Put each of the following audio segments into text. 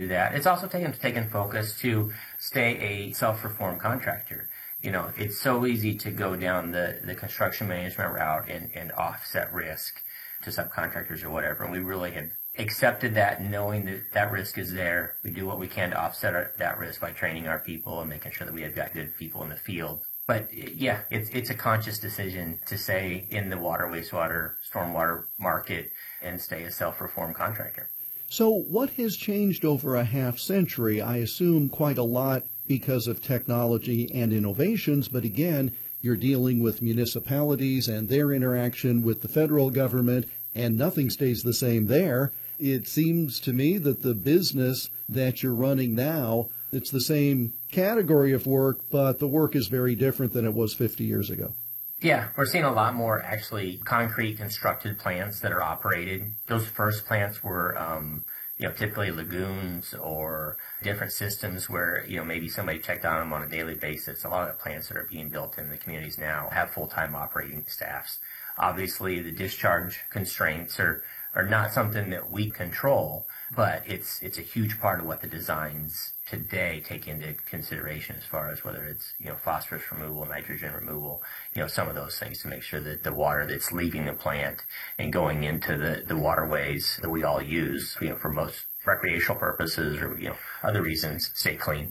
do that. It's also taken focus to stay a self-perform contractor. It's so easy to go down the construction management route and offset risk to subcontractors or whatever. And we really have accepted that, knowing that risk is there. We do what we can to offset that risk by training our people and making sure that we have got good people in the field. But yeah, it's a conscious decision to stay in the water, wastewater, stormwater market and stay a self-perform contractor. So what has changed over a half century? I assume quite a lot because of technology and innovations, but again, you're dealing with municipalities and their interaction with the federal government, and nothing stays the same there. It seems to me that the business that you're running now, it's the same category of work, but the work is very different than it was 50 years ago. Yeah, we're seeing a lot more actually concrete constructed plants that are operated. Those first plants were, typically lagoons or different systems where, maybe somebody checked on them on a daily basis. A lot of the plants that are being built in the communities now have full-time operating staffs. Obviously, the discharge constraints are not something that we control, but it's a huge part of what the designs today take into consideration as far as whether it's, phosphorus removal, nitrogen removal, some of those things to make sure that the water that's leaving the plant and going into the waterways that we all use, for most recreational purposes or, other reasons, stay clean.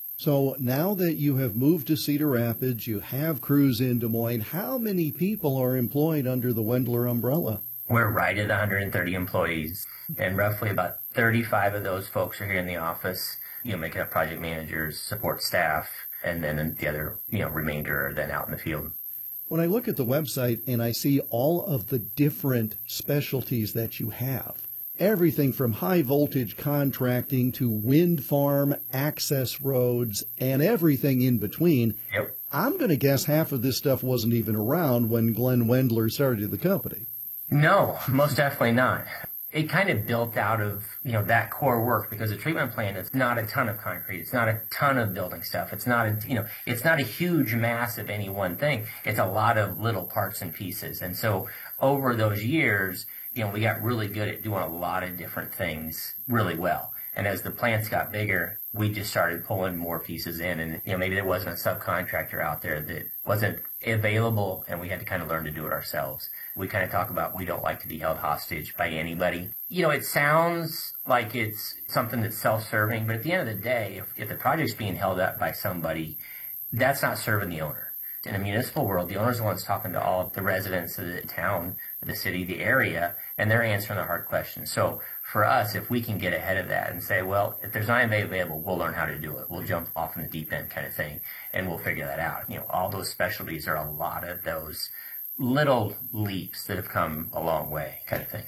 So now that you have moved to Cedar Rapids, you have crews in Des Moines, how many people are employed under the Wendler umbrella? We're right at 130 employees, and roughly about 35 of those folks are here in the office, making up project managers, support staff, and then the other, remainder are then out in the field. When I look at the website and I see all of the different specialties that you have, everything from high voltage contracting to wind farm, access roads, and everything in between, Yep. I'm going to guess half of this stuff wasn't even around when Glenn Wendler started the company. No, most definitely not. It kind of built out of, that core work, because a treatment plant is not a ton of concrete. It's not a ton of building stuff. It's not it's not a huge mass of any one thing. It's a lot of little parts and pieces. And so over those years, we got really good at doing a lot of different things really well. And as the plants got bigger, we just started pulling more pieces in. And, maybe there wasn't a subcontractor out there that wasn't available, and we had to kind of learn to do it ourselves. We kind of talk about we don't like to be held hostage by anybody. It sounds like it's something that's self-serving, but at the end of the day, if the project's being held up by somebody, that's not serving the owner. In a municipal world, the owner's the one's talking to all of the residents of the town, the city, the area, and they're answering the hard questions. So for us, if we can get ahead of that and say, well, if there's not anybody available, we'll learn how to do it. We'll jump off in the deep end kind of thing, and we'll figure that out. All those specialties are a lot of those little leaps that have come a long way kind of thing.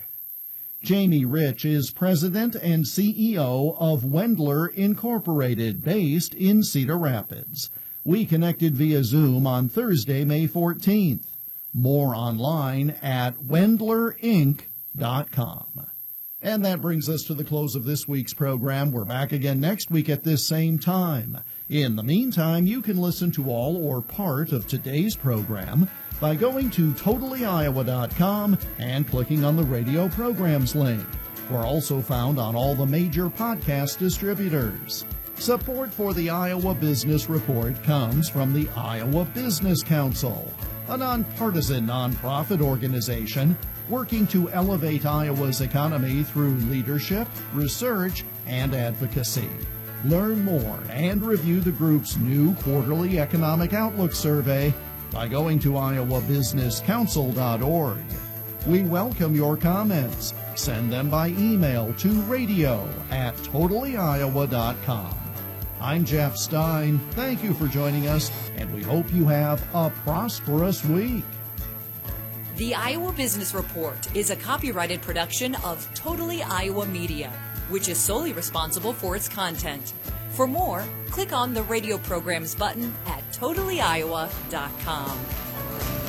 Jamie Rich is president and CEO of Wendler Incorporated, based in Cedar Rapids. We connected via Zoom on Thursday, May 14th. More online at wendlerinc.com. And that brings us to the close of this week's program. We're back again next week at this same time. In the meantime, you can listen to all or part of today's program by going to totallyiowa.com and clicking on the radio programs link. We're also found on all the major podcast distributors. Support for the Iowa Business Report comes from the Iowa Business Council, a nonpartisan nonprofit organization working to elevate Iowa's economy through leadership, research, and advocacy. Learn more and review the group's new quarterly Economic Outlook survey by going to iowabusinesscouncil.org. We welcome your comments. Send them by email to radio@totallyiowa.com. I'm Jeff Stein. Thank you for joining us, and we hope you have a prosperous week. The Iowa Business Report is a copyrighted production of Totally Iowa Media, which is solely responsible for its content. For more, click on the radio programs button at totallyiowa.com.